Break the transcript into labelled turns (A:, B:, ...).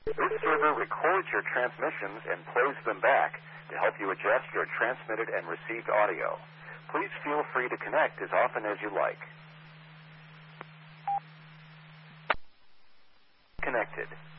A: This server records your transmissions and plays them back to help you adjust your transmitted and received audio. Please feel free to connect as often as you like. Connected.